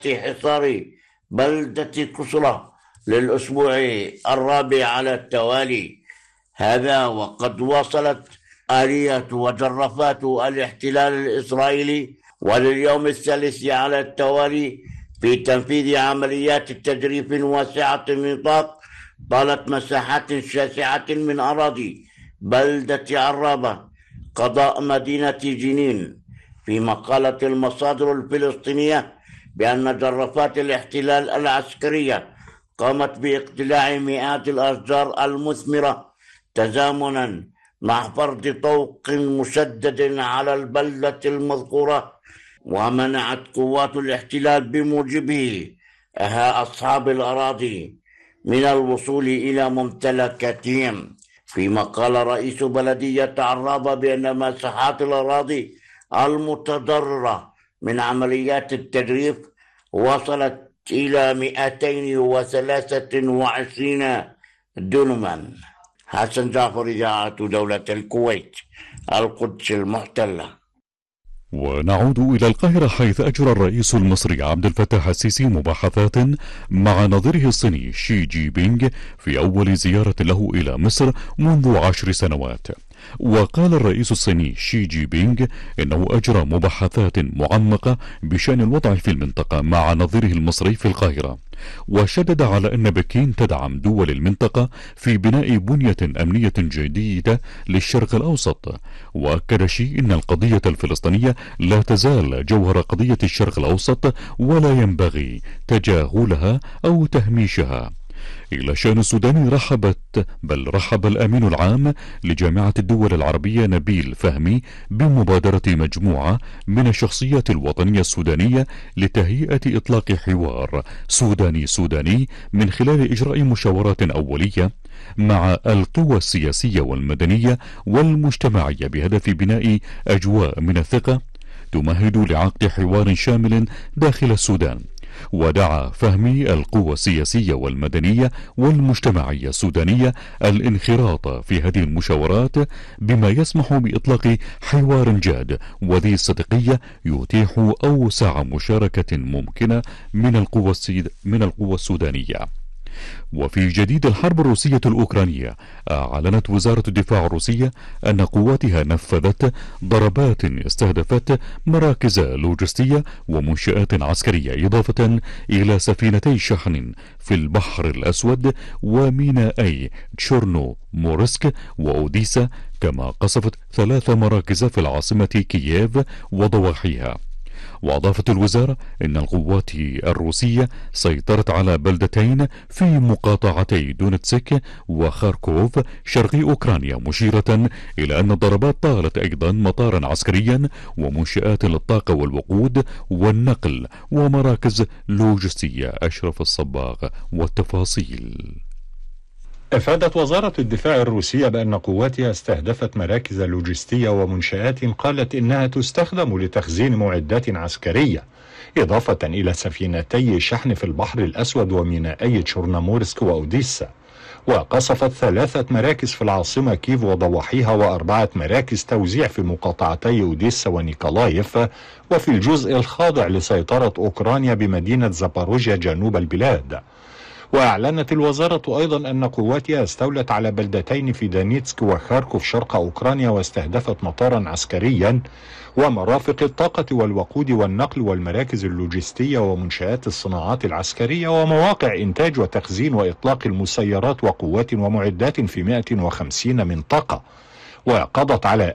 حصار بلدة كسرى للأسبوع الرابع على التوالي. هذا وقد واصلت آلية وجرافات الاحتلال الإسرائيلي ولليوم الثالث على التوالي في تنفيذ عمليات تجريف واسعة النطاق طالت مساحات شاسعة من أراضي بلدة عرابة قضاء مدينة جنين. فيما قالت المصادر الفلسطينية بأن جرافات الاحتلال العسكرية قامت باقتلاع مئات الأشجار المثمرة تزامنا مع فرض طوق مشدد على البلدة المذكورة، ومنعت قوات الاحتلال بموجبه أصحاب الأراضي من الوصول إلى ممتلكاتهم. فيما قال رئيس بلدية عرابة بأن مساحات الأراضي المتضررة من عمليات التجريف وصلت إلى 223 دنما. حسن جعفر، إذاعة دولة الكويت، القدس المحتلة. ونعود إلى القاهرة، حيث أجرى الرئيس المصري عبد الفتاح السيسي مباحثات مع نظيره الصيني شي جي بينغ في أول زيارة له إلى مصر منذ 10 سنوات. وقال الرئيس الصيني شي جي بينغ إنه أجرى مباحثات معمقة بشأن الوضع في المنطقة مع نظيره المصري في القاهرة، وشدد على أن بكين تدعم دول المنطقة في بناء بنية أمنية جديدة للشرق الأوسط. وأكد شي أن القضية الفلسطينية لا تزال جوهر قضية الشرق الأوسط ولا ينبغي تجاهلها أو تهميشها. إلى شأن السودان رحب الأمين العام لجامعة الدول العربية نبيل فهمي بمبادرة مجموعة من الشخصيات الوطنية السودانية لتهيئة إطلاق حوار سوداني من خلال إجراء مشاورات أولية مع القوى السياسية والمدنية والمجتمعية بهدف بناء أجواء من الثقة تمهد لعقد حوار شامل داخل السودان. ودعا فهمي القوى السياسية والمدنية والمجتمعية السودانية الانخراط في هذه المشاورات بما يسمح بإطلاق حوار جاد وذي صدقية يتيح أوسع مشاركة ممكنة من القوى السودانية. وفي جديد الحرب الروسية الأوكرانية، أعلنت وزارة الدفاع الروسية أن قواتها نفذت ضربات استهدفت مراكز لوجستية ومنشآت عسكرية، إضافة إلى سفينتي شحن في البحر الأسود ومينائي تشورنو مورسك وأوديسا، كما قصفت 3 مراكز في العاصمة كييف وضواحيها. وأضافت الوزارة أن القوات الروسية سيطرت على بلدتين في مقاطعتي دونتسك وخاركوف شرقي أوكرانيا، مشيرة إلى أن الضربات طالت أيضا مطارا عسكريا ومنشآت للطاقة والوقود والنقل ومراكز لوجستية. أشرف الصباغ والتفاصيل. أفادت وزارة الدفاع الروسية بأن قواتها استهدفت مراكز لوجستية ومنشآت قالت إنها تستخدم لتخزين معدات عسكرية، إضافة إلى سفينتي شحن في البحر الأسود ومينائي تشورنامورسك وأوديسا. وقصفت 3 مراكز في العاصمة كييف وضواحيها و4 مراكز توزيع في مقاطعتي أوديسا ونيكولايف وفي الجزء الخاضع لسيطرة أوكرانيا بمدينة زاباروجيا جنوب البلاد. وأعلنت الوزارة أيضا أن قواتها استولت على بلدتين في دانيتسك وخاركوف شرق أوكرانيا، واستهدفت مطارا عسكريا ومرافق الطاقة والوقود والنقل والمراكز اللوجستية ومنشآت الصناعات العسكرية ومواقع إنتاج وتخزين وإطلاق المسيرات وقوات ومعدات في 150 منطقة. وقضت على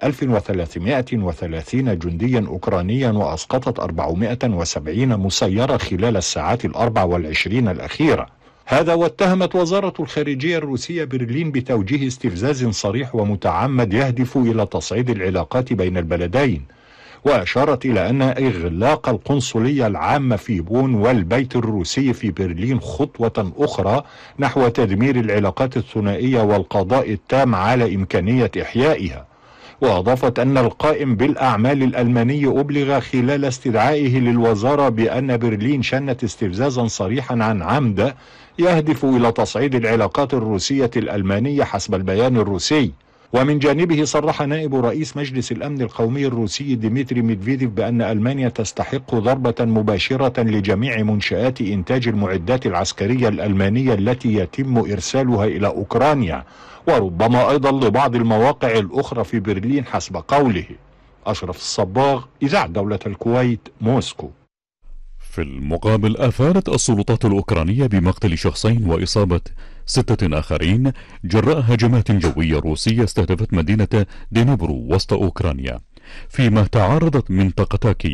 1330 جنديا أوكرانيا وأسقطت 470 مسيرة خلال الساعات 24 الأخيرة. هذا واتهمت وزارة الخارجية الروسية برلين بتوجيه استفزاز صريح ومتعمد يهدف إلى تصعيد العلاقات بين البلدين، وأشارت إلى أن إغلاق القنصلية العامة في بون والبيت الروسي في برلين خطوة أخرى نحو تدمير العلاقات الثنائية والقضاء التام على إمكانية إحيائها. وأضافت أن القائم بالأعمال الألماني أبلغ خلال استدعائه للوزارة بأن برلين شنت استفزازا صريحا عن عمد يهدف إلى تصعيد العلاقات الروسية الألمانية حسب البيان الروسي. ومن جانبه صرح نائب رئيس مجلس الأمن القومي الروسي ديمتري ميدفيديف بأن ألمانيا تستحق ضربة مباشرة لجميع منشآت إنتاج المعدات العسكرية الألمانية التي يتم إرسالها إلى أوكرانيا، وربما أيضا لبعض المواقع الأخرى في برلين حسب قوله. أشرف الصباغ، إذاعة دولة الكويت، موسكو. في المقابل أفادت السلطات الأوكرانية بمقتل شخصين وإصابة 6 آخرين جراء هجمات جوية روسية استهدفت مدينة دينيبرو وسط أوكرانيا، فيما تعرضت منطقتا كييف